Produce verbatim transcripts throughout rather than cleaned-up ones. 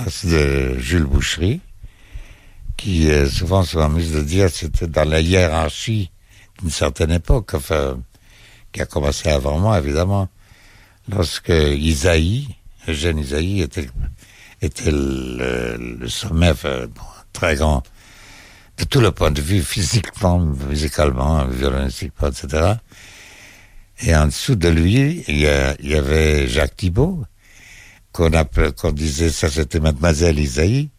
place de Jules Boucherie, qui euh, souvent se amuse de dire c'était dans la hiérarchie d'une certaine époque, enfin, qui a commencé avant moi, évidemment, lorsque Isaïe, Eugène Isaïe, était, était le, le sommet, enfin, bon, très grand, de tout le point de vue, physiquement, musicalement, violonistiquement, et cetera. Et en dessous de lui, il y, a, il y avait Jacques Thibault, qu'on appelait, qu'on disait, ça c'était Mademoiselle Isaïe.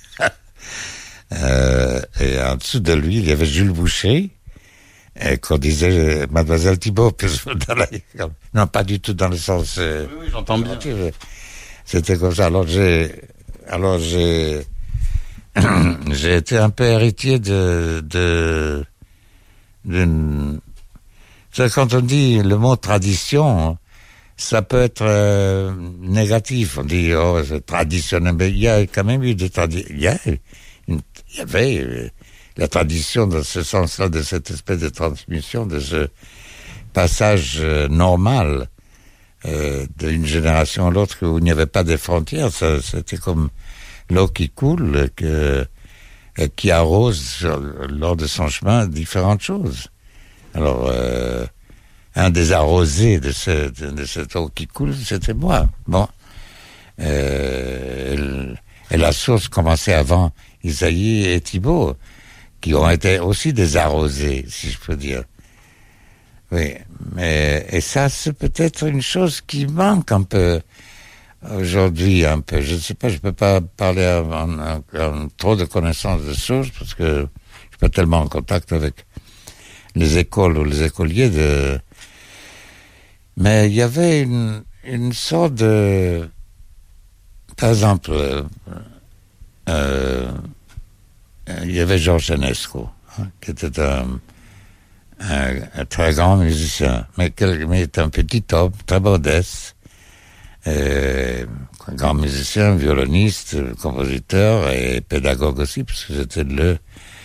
euh, et en dessous de lui, il y avait Jules Boucherie, et qu'on disait Mademoiselle Thibault. Dans la... Non, pas du tout dans le sens... Euh, oui, oui, j'entends bien. C'était comme ça. Alors j'ai... Alors j'ai... j'ai été un peu héritier de... de d'une... C'est quand on dit le mot tradition, ça peut être euh, négatif. On dit, oh, c'est traditionnel. Mais il y a quand même eu des traditions. Il y a une... il y avait euh, la tradition dans ce sens-là, de cette espèce de transmission, de ce passage euh, normal euh, d'une génération à l'autre où il n'y avait pas de frontières. Ça, c'était comme l'eau qui coule, que, euh, qui arrose lors de son chemin différentes choses. Alors, euh, un des arrosés de, ce, de, de cette eau qui coule, c'était moi. Bon. Euh, et la source commençait avant Isaïe et Thibault, qui ont été aussi des arrosés, si je peux dire. Oui. Mais, et ça, c'est peut-être une chose qui manque un peu aujourd'hui, un peu. Je ne sais pas, je peux pas parler en, en, en trop de connaissances de sources, parce que je suis pas tellement en contact avec les écoles ou les écoliers de... Mais il y avait une, une sorte de... Par exemple, euh, euh, il y avait Georges Enesco, hein, qui était un, un, un très grand musicien, mais qui était un petit homme, très modeste, euh, un grand musicien, violoniste, compositeur et pédagogue aussi, parce que c'était le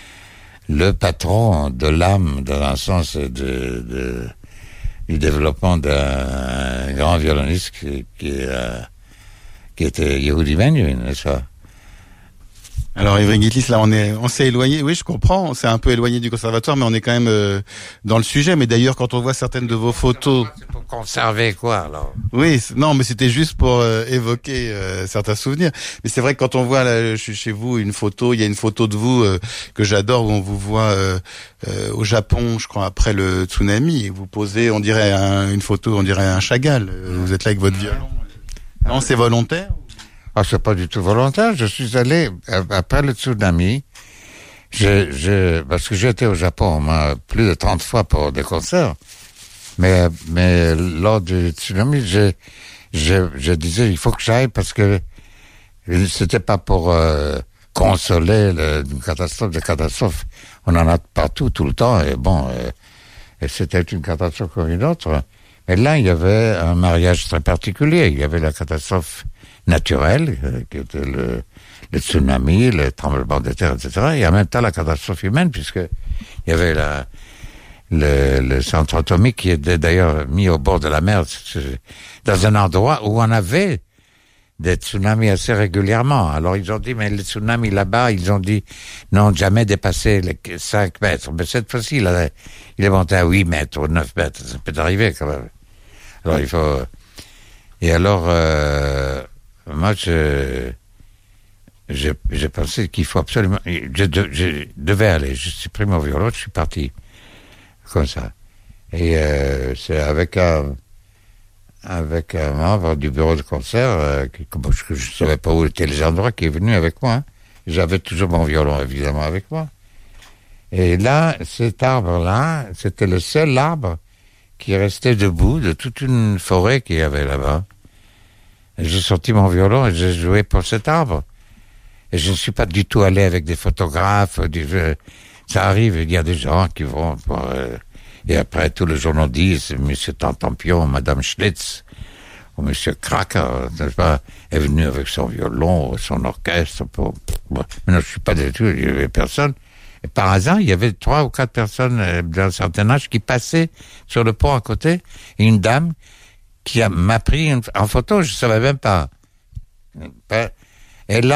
le patron de l'âme, dans un sens de, de, du développement d'un grand violoniste qui, qui, euh, qui était Yehudi Menuhin, n'est-ce pas? Alors, Ivry Guitlis, là, on est, on s'est éloigné. Oui, je comprends. On s'est un peu éloigné du conservatoire, mais on est quand même euh, dans le sujet. Mais d'ailleurs, quand on voit certaines de vos photos, c'est pour conserver quoi, alors? Oui, non, mais c'était juste pour euh, évoquer euh, certains souvenirs. Mais c'est vrai que quand on voit là, chez vous une photo, il y a une photo de vous euh, que j'adore où on vous voit euh, euh, au Japon, je crois, après le tsunami. Et vous posez, on dirait un, une photo, on dirait un Chagall. Vous êtes là avec votre violon. Non, c'est volontaire? Ah, c'est pas du tout volontaire. Je suis allé, après le tsunami, je, je, parce que j'étais au Japon moi, plus de trente fois pour des concerts. Mais, mais lors du tsunami, je, je, je disais, il faut que j'aille parce que c'était pas pour euh, consoler le, une catastrophe, des catastrophes. On en a partout, tout le temps, et bon, euh, et c'était une catastrophe comme une autre. Mais là, il y avait un mariage très particulier. Il y avait la catastrophe naturelle, euh, qui était le, le tsunami, le tremblement de terre, et cetera. Et en même temps, la catastrophe humaine, puisque il y avait la, le, le centre atomique qui était d'ailleurs mis au bord de la mer, dans un endroit où on avait des tsunamis assez régulièrement. Alors ils ont dit, mais les tsunamis là-bas, ils ont dit, non, jamais dépassé les cinq mètres. Mais cette fois-ci, il, a, il est monté à huit mètres ou neuf mètres. Ça peut arriver quand même. Alors il faut... Et alors, euh, moi, je, je, j'ai pensé qu'il faut absolument... Je, de, je devais aller. Je suis pris mon violon, je suis parti. Comme ça. Et euh, c'est avec un... avec un membre du bureau de concert, euh, qui, je ne savais pas où étaient les endroits, qui est venu avec moi. Hein. J'avais toujours mon violon, évidemment, avec moi. Et là, cet arbre-là, c'était le seul arbre qui restait debout de toute une forêt qu'il y avait là-bas. Et j'ai sorti mon violon et j'ai joué pour cet arbre. Et je ne suis pas du tout allé avec des photographes. Du, je, ça arrive, il y a des gens qui vont... Pour, euh, et après, tous les journaux disent, Monsieur Tantampion, Madame Schlitz, ou Monsieur Kracker, n'est-ce pas, est venu avec son violon, son orchestre. Pour... Bon, mais non, je suis pas du tout, il y avait personne. Et par hasard, il y avait trois ou quatre personnes euh, d'un certain âge qui passaient sur le pont à côté, et une dame qui a, m'a pris une, en photo, je savais même pas. Et là,